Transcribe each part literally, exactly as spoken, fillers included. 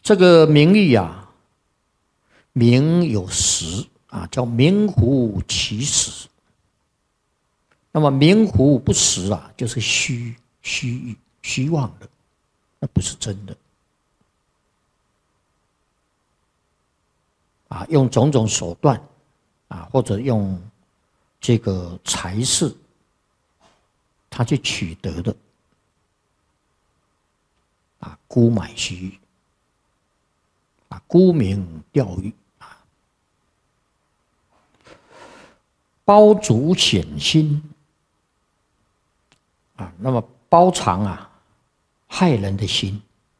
这个名利啊，名有实啊，叫名副其实。那么名副不实啊，就是虚虚虚妄的，那不是真的。啊，用种种手段啊，或者用这个财势，他去取得的啊，沽买虚啊，沽名钓誉啊，包足显心啊，那么包藏啊害人的心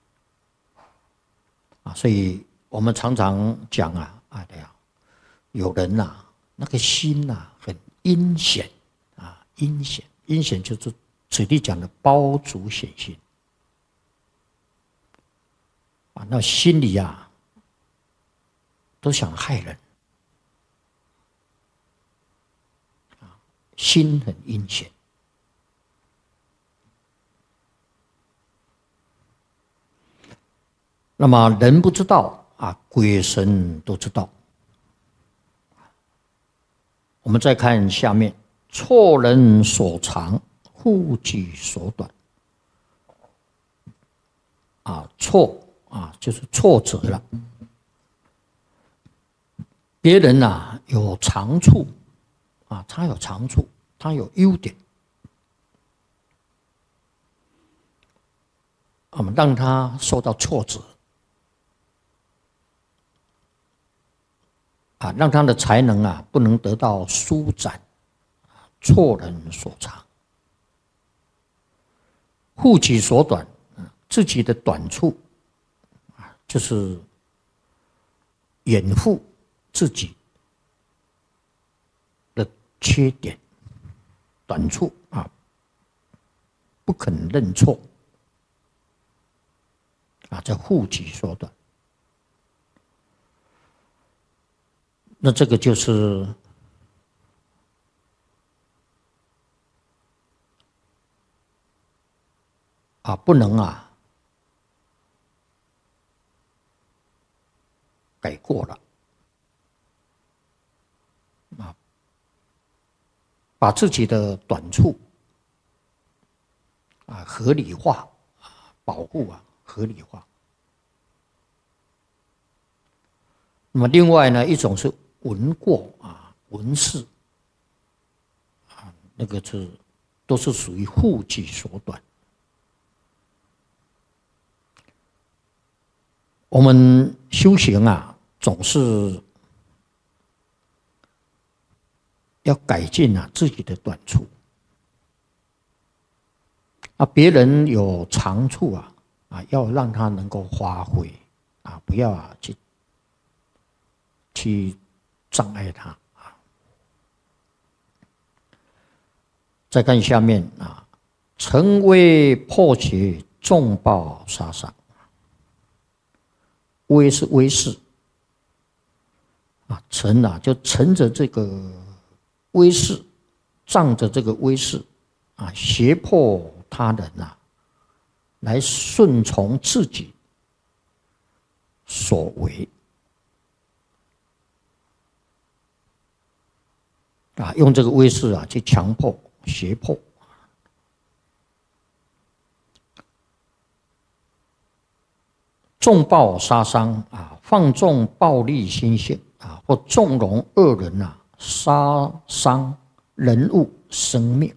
啊，所以我们常常讲啊。啊，对啊，有人呐、啊，那个心呐、啊、很阴险啊，阴险，阴险就是此地讲的包足显心啊，那心里啊都想害人啊，心很阴险。那么人不知道。啊，鬼神都知道。我们再看下面，错人所长，护己所短。啊，错啊，就是挫折了。别人呐、啊、有长处，啊，他有长处，他有优点，我们让他受到挫折。啊，让他的才能啊不能得到舒展，错人所长，护己所短，自己的短处啊，就是掩护自己的缺点、短处啊，不肯认错啊，这护己所短。那这个就是啊，不能啊改过了啊，把自己的短处啊合理化啊，保护啊合理化。那么另外呢，一种是闻过啊，闻事啊，那个是都是属于护己所短。我们修行啊，总是要改进啊自己的短处啊，别人有长处啊啊，要让他能够发挥啊，不要啊去去障碍他啊。再看下面啊，成威破邪，重报杀伤。威是威势啊，乘啊就乘着这个威势，仗着这个威势啊，胁迫他人啊，来顺从自己所为啊，用这个威势啊去强迫、胁迫。纵暴杀伤啊，放纵暴力心性啊，或纵容恶人啊，杀伤人物生命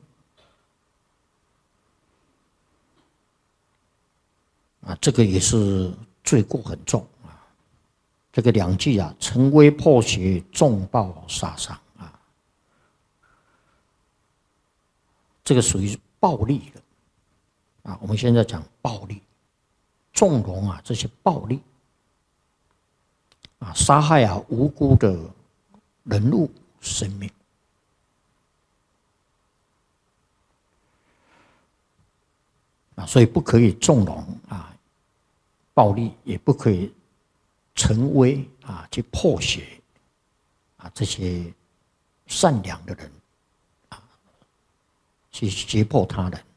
啊，这个也是罪过很重啊。这个两句啊，成威破邪，纵暴杀伤啊，这个属于暴力的啊。我们现在讲暴力。纵容啊这些暴力啊，杀害啊无辜的人物生命啊，所以不可以纵容啊暴力，也不可以成威啊去破邪啊这些善良的人啊，去胁迫他人。